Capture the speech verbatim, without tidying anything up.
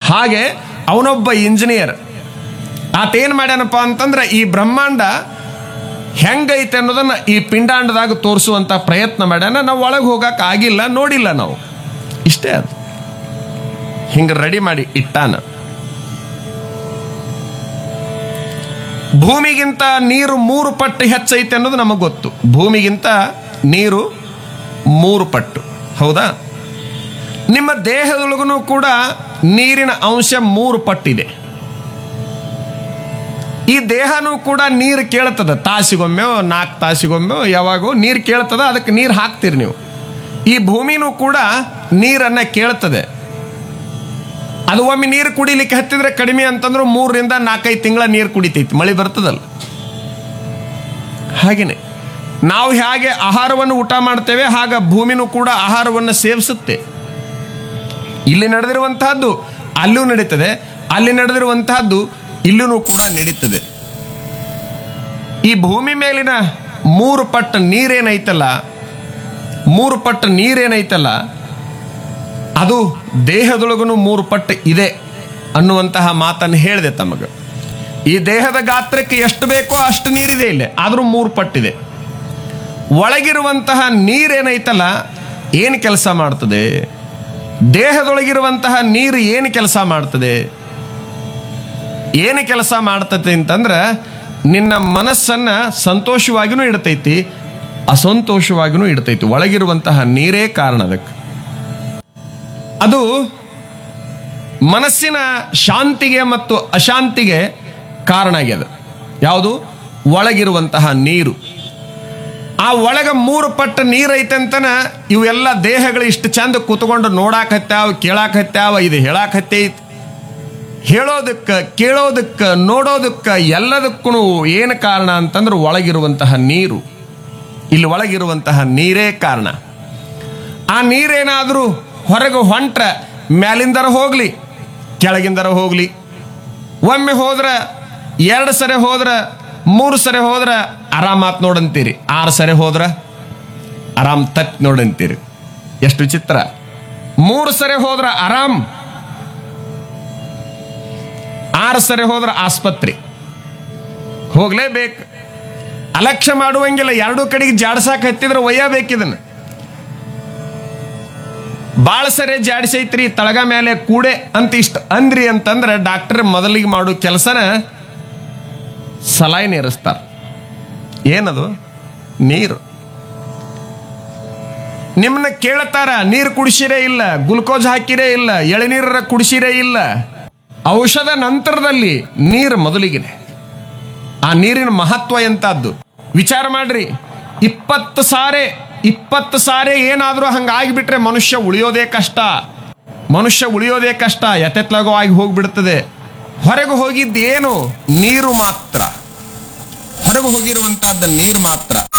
ಹಾಗೆ ಅವನೊಬ್ಬ ಇಂಜಿನಿಯರ್. ಆತೇನು ಮಾಡ್ಯಾನಪ್ಪ ಅಂತಂದ್ರೆ ಈ ಬ್ರಹ್ಮಾಂಡ ಹೆಂಗೈತೆ ಅನ್ನೋದನ್ನ ಈ ಪಿಂಡಾಂಡದಾಗ ತೋರಿಸುವಂತ ಪ್ರಯತ್ನ ಮಾಡ್ಯಾನ. ನಾವು ಒಳಗೆ ಹೋಗಕ್ಕೆ ಆಗಿಲ್ಲ, ನೋಡಿಲ್ಲ ನಾವು, ಇಷ್ಟೇ. ಅದು ಹಿಂಗೆ ರೆಡಿ ಮಾಡಿ ಇಟ್ಟಾನ. ಭೂಮಿಗಿಂತ ನೀರು ಮೂರು ಪಟ್ಟು ಹೆಚ್ಚೈತೆ ಅನ್ನೋದು ನಮಗೆ ಗೊತ್ತು. ಭೂಮಿಗಿಂತ ನೀರು ಮೂರು ಪಟ್ಟು, ಹೌದಾ? ನಿಮ್ಮ ದೇಹದೊಳಗೂ ಕೂಡ ನೀರಿನ ಅಂಶ ಮೂರು ಪಟ್ಟಿದೆ. ಈ ದೇಹನೂ ಕೂಡ ನೀರು ಕೇಳ್ತದ, ತಾಸಿಗೊಮ್ಮೆ ನಾಲ್ಕು ತಾಸಿಗೊಮ್ಮೆ ಯಾವಾಗೋ ನೀರು ಕೇಳ್ತದ, ಅದಕ್ಕೆ ನೀರು ಹಾಕ್ತೀರಿ ನೀವು. ಈ ಭೂಮಿನೂ ಕೂಡ ನೀರನ್ನ ಕೇಳ್ತದೆ. ಅದು ಒಮ್ಮೆ ನೀರು ಕುಡಿಲಿಕ್ಕೆ ಹತ್ತಿದ್ರೆ ಕಡಿಮೆ ಅಂತಂದ್ರೆ ಮೂರರಿಂದ ನಾಲ್ಕೈದು ತಿಂಗಳ ನೀರು ಕುಡಿತೈತಿ, ಮಳೆ ಬರ್ತದಲ್ಲ. ಹಾಗೇನೆ ನಾವು ಹೇಗೆ ಆಹಾರವನ್ನು ಊಟ ಮಾಡ್ತೇವೆ, ಹಾಗ ಭೂಮಿನೂ ಕೂಡ ಆಹಾರವನ್ನು ಸೇವಿಸುತ್ತೆ. ಇಲ್ಲಿ ನಡೆದಿರುವಂತಹದ್ದು ಅಲ್ಲೂ ನಡೀತದೆ, ಅಲ್ಲಿ ನಡೆದಿರುವಂತಹದ್ದು ಇಲ್ಲೂ ಕೂಡ ನಡೀತದೆ. ಈ ಭೂಮಿ ಮೇಲಿನ ಮೂರು ಪಟ್ಟು ನೀರೇನೈತಲ್ಲ, ಮೂರು ಪಟ್ಟು ನೀರೇನೈತಲ್ಲ ಅದು ದೇಹದೊಳಗೂ ಮೂರು ಪಟ್ಟು ಇದೆ ಅನ್ನುವಂತಹ ಮಾತನ್ನು ಹೇಳಿದೆ ತಮಗೆ. ಈ ದೇಹದ ಗಾತ್ರಕ್ಕೆ ಎಷ್ಟು ಬೇಕೋ ಅಷ್ಟು ನೀರಿದೆ ಇಲ್ಲಿ, ಆದರೂ ಮೂರು ಪಟ್ಟಿದೆ. ಒಳಗಿರುವಂತಹ ನೀರೇನೈತಲ್ಲ ಏನು ಕೆಲಸ ಮಾಡ್ತದೆ? ದೇಹದೊಳಗಿರುವಂತಹ ನೀರು ಏನು ಕೆಲಸ ಮಾಡ್ತದೆ? ಏನು ಕೆಲಸ ಮಾಡ್ತದೆ ಅಂತಂದ್ರೆ ನಿನ್ನ ಮನಸ್ಸನ್ನ ಸಂತೋಷವಾಗಿನೂ ಇಡ್ತೈತಿ, ಅಸಂತೋಷವಾಗಿನೂ ಇಡ್ತೈತಿ. ಒಳಗಿರುವಂತಹ ನೀರೇ ಕಾರಣ ಅದಕ್ಕೆ. ಅದು ಮನಸ್ಸಿನ ಶಾಂತಿಗೆ ಮತ್ತು ಅಶಾಂತಿಗೆ ಕಾರಣ ಆಗ್ಯದ. ಯಾವುದು? ಒಳಗಿರುವಂತಹ ನೀರು. ಆ ಒಳಗ ಮೂರು ಪಟ್ಟು ನೀರೈತೆ ಅಂತನ ಇವೆಲ್ಲ ದೇಹಗಳು ಇಷ್ಟು ಚಂದ ಕೂತ್ಕೊಂಡು ನೋಡಾಕತ್ಯಾವ, ಕೇಳಾಕತ್ಯಾವ, ಇದು ಹೇಳಾಕತ್ತೈತಿ. ಹೇಳೋದಕ್ಕೆ, ಕೇಳೋದಕ್ಕೆ, ನೋಡೋದಕ್ಕೆ ಎಲ್ಲದಕ್ಕೂ ಏನು ಕಾರಣ ಅಂತಂದ್ರೆ ಒಳಗಿರುವಂತಹ ನೀರು. ಇಲ್ಲಿ ಒಳಗಿರುವಂತಹ ನೀರೇ ಕಾರಣ. ಆ ನೀರೇನಾದರೂ ಹೊರಗೆ ಹೊಂಟ್ರ ಮ್ಯಾಲಿಂದರ ಹೋಗ್ಲಿ ಕೆಳಗಿಂದರ ಹೋಗ್ಲಿ, ಒಮ್ಮೆ ಹೋದ್ರ, ಎರಡು ಸರಿ ಹೋದ್ರ, ಮೂರು ಸರಿ ಹೋದ್ರ ಆರಾಮಾತ್ ನೋಡಂತೀರಿ, ಆರು ಸರಿ ಹೋದ್ರ ಆರಾಮ್ ತತ್ ನೋಡಂತೀರಿ. ಎಷ್ಟು ವಿಚಿತ್ರ! ಮೂರು ಸರಿ ಹೋದ್ರ ಆರಾಮ್, ಆರು ಸರಿ ಹೋದ್ರ ಆಸ್ಪತ್ರೆ ಹೋಗ್ಲೇಬೇಕು. ಅಲಕ್ಷ್ಯ ಮಾಡುವಂಗಿಲ್ಲ, ಎರಡೂ ಕಡೆಗೆ ಜಾಡ್ಸಾಕ್ ಹತ್ತಿದ್ರೆ ಒಯ್ಯಬೇಕಿದನ್ನ. ಬಾಳ ಸರಿ ಜಾಡಿಸೈತ್ರಿ ತಳಗ ಮೇಲೆ ಕೂಡೆ ಅಂತ ಇಷ್ಟ ಅಂದ್ರಿ ಅಂತಂದ್ರೆ ಡಾಕ್ಟರ್ ಮೊದಲಿಗೆ ಮಾಡೋ ಕೆಲಸನ ಸಲೈನ್ ಏರಿಸ್ತಾರ. ಏನದು? ನೀರು. ನಿಮ್ಮನ್ನ ಕೇಳ್ತಾರ, ನೀರು ಕುಡಿಸಿರೇ ಇಲ್ಲ, ಗ್ಲುಕೋಸ್ ಹಾಕಿರೇ ಇಲ್ಲ, ಎಳೆನೀರ ಕುಡಿಸಿರೇ ಇಲ್ಲ. ಔಷಧ ನಂತರದಲ್ಲಿ ನೀರು ಮೊದಲಿಗಿದೆ. ಆ ನೀರಿನ ಮಹತ್ವ ಎಂತದ್ದು ವಿಚಾರ ಮಾಡ್ರಿ. ಇಪ್ಪತ್ತು ಸಾರೆ ಇಪ್ಪತ್ತು ಸಾರೆ ಏನಾದ್ರೂ ಹಂಗಾಗಿಬಿಟ್ರೆ ಮನುಷ್ಯ ಉಳಿಯೋದೇ ಕಷ್ಟ. ಮನುಷ್ಯ ಉಳಿಯೋದೇ ಕಷ್ಟ. ಎತ್ತೆತ್ಲಾಗೋ ಆಗಿ ಹೋಗ್ಬಿಡ್ತದೆ. ಹೊರಗೆ ಹೋಗಿದ್ದೇನು? ನೀರು ಮಾತ್ರ. ಹೊರಗೆ ಹೋಗಿರುವಂತಹದ್ದು ನೀರು ಮಾತ್ರ.